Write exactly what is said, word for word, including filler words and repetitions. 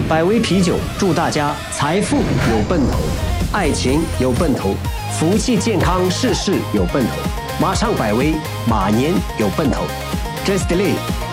百威啤酒祝大家财富有奔头，爱情有奔头，福气健康事事有奔头。马上百威，马年有奔头。Just Delay。